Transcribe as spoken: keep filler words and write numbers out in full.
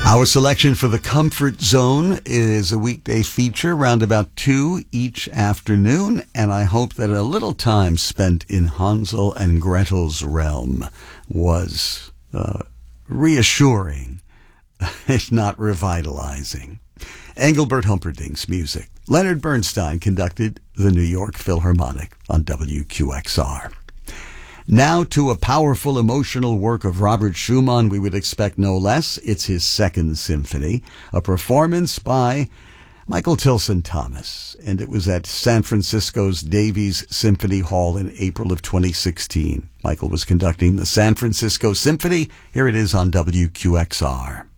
Our selection for the Comfort Zone is a weekday feature around about two each afternoon, and I hope that a little time spent in Hansel and Gretel's realm was uh, reassuring, if not revitalizing. Engelbert Humperdinck's music. Leonard Bernstein conducted the New York Philharmonic on W Q X R. Now to a powerful emotional work of Robert Schumann, we would expect no less. It's his Second Symphony, a performance by Michael Tilson Thomas, and it was at San Francisco's Davies Symphony Hall in April of twenty sixteen. Michael was conducting the San Francisco Symphony. Here it is on W Q X R.